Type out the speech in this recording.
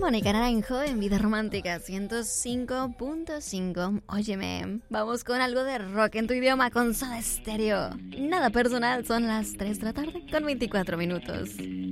Mónica Naranjo en Vida Romántica 105.5. Óyeme, vamos con algo de rock en tu idioma con Soda Stereo. Nada personal, son las 3 de la tarde con 24 minutos.